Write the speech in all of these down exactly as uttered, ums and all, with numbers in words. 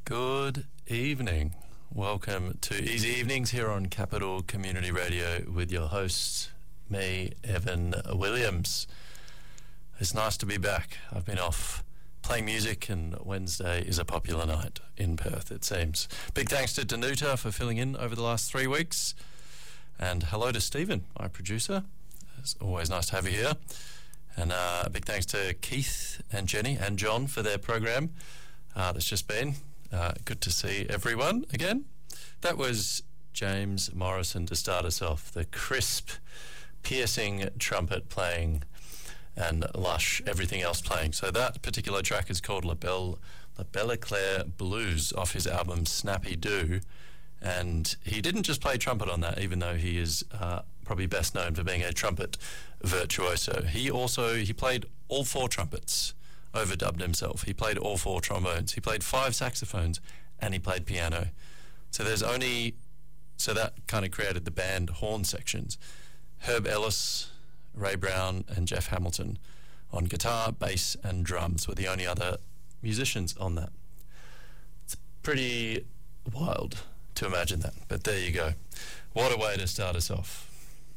Good evening. Welcome to Easy Evenings here on Capital Community Radio with your host, me, Evan Williams. It's nice to be back. I've been off playing music, and Wednesday is a popular night in Perth, it seems. Big thanks to Danuta for filling in over the last three weeks. And hello to Stephen, my producer. It's always nice to have you here. And uh, a big thanks to Keith and Jenny and John for their program uh, that's just been. Uh, good to see everyone again. That was James Morrison to start us off. The crisp, piercing trumpet playing and lush everything else playing. So that particular track is called La Belle, La Belle Eclair Blues off his album Snappy Doo. And he didn't just play trumpet on that, even though he is uh, probably best known for being a trumpet virtuoso. He also, he played all four trumpets, overdubbed himself. He played all four trombones. He played five saxophones, and he played piano. So there's only, so that kind of created the band horn sections. Herb Ellis, Ray Brown, and Jeff Hamilton on guitar, bass, and drums were the only other musicians on that. It's pretty wild to imagine that, but there you go. What a way to start us off.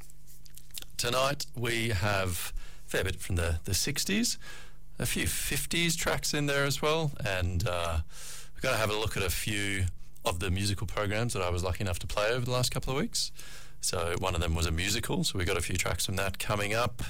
Tonight we have a fair bit from the, the sixties, a few fifties tracks in there as well, and uh, we're going to have a look at a few of the musical programs that I was lucky enough to play over the last couple of weeks. So one of them was a musical, so we got a few tracks from that coming up,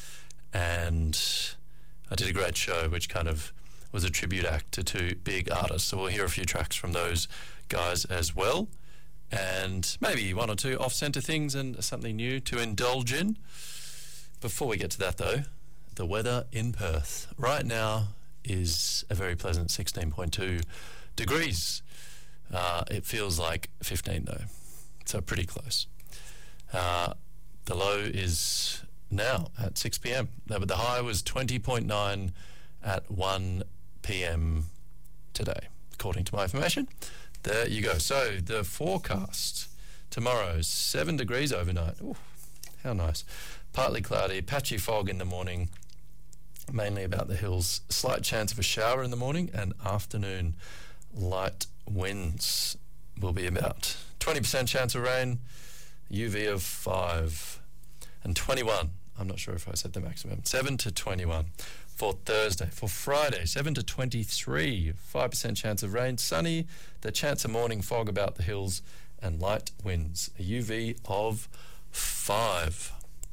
and I did a great show which kind of was a tribute act to two big artists, so we'll hear a few tracks from those guys as well, and maybe one or two off-centre things and something new to indulge in. Before we get to that though, the weather in Perth right now is a very pleasant sixteen point two degrees. Uh, it feels like fifteen though, so pretty close. Uh, the low is now at six p.m. No, but the high was twenty point nine at one p.m. today, according to my information. There you go. So the forecast tomorrow, seven degrees overnight. Ooh, how nice. Partly cloudy, patchy fog in the morning, mainly about the hills. Slight chance of a shower in the morning, and afternoon light winds will be about twenty percent chance of rain, U V of five, and twenty-one. I'm not sure if I said the maximum. seven to twenty-one for Thursday. For Friday, seven to twenty-three, five percent chance of rain, sunny, the chance of morning fog about the hills, and light winds, a U V of five.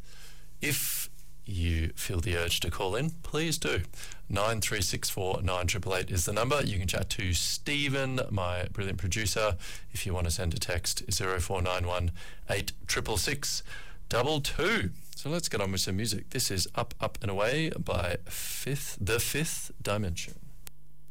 If you feel the urge to call in, please do. nine three six four nine eight eight eight is the number. You can chat to Stephen, my brilliant producer, if you want to send a text, zero four nine one eight six six six two two. So let's get on with some music. This is Up, Up and Away by Fifth, The Fifth Dimension.